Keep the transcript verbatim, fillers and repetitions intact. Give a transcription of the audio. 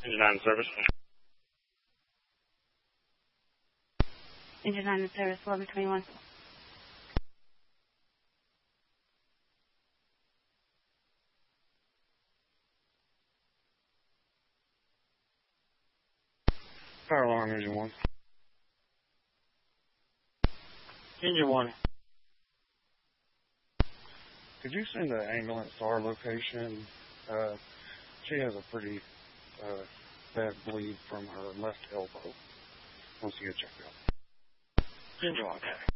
Engine nine in service. Engine nine in service, eleven twenty-one. Fire alarm, engine one. Engine one. Could you send an ambulance to our location? Uh, she has a pretty uh, bad bleed from her left elbow. Wants to get checked out. Engine one.